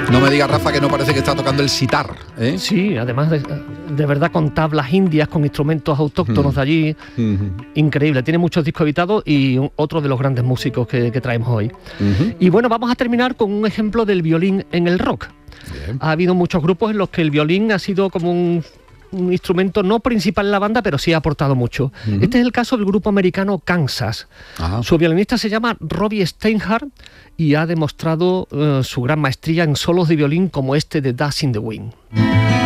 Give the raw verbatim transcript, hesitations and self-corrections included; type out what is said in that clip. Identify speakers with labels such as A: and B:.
A: No me digas, Rafa, que no parece que está tocando el sitar, ¿eh?
B: Sí, además de, de verdad con tablas indias, con instrumentos autóctonos mm. de allí. Mm-hmm. Increíble, tiene muchos discos editados y un, otro de los grandes músicos que, que traemos hoy. Mm-hmm. Y bueno, vamos a terminar con un ejemplo del violín en el rock. Bien. Ha habido muchos grupos en los que el violín ha sido como un... un instrumento no principal en la banda, pero sí ha aportado mucho. Uh-huh. Este es el caso del grupo americano Kansas. Ajá. Su violinista se llama Robbie Steinhardt y ha demostrado uh, su gran maestría en solos de violín como este de Dust in the Wind.